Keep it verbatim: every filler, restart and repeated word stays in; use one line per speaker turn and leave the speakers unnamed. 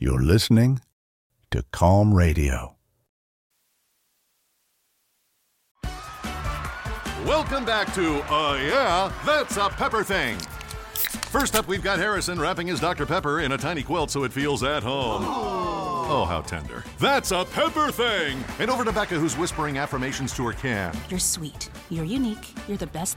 You're listening to Calm Radio.
Welcome back to Uh Yeah, That's a Pepper Thing. First up, we've got Harrison wrapping his Doctor Pepper in a tiny quilt so it feels at home. Oh, how tender. That's a pepper thing! And over to Becca, who's whispering affirmations to her can.
You're sweet. You're unique. You're the best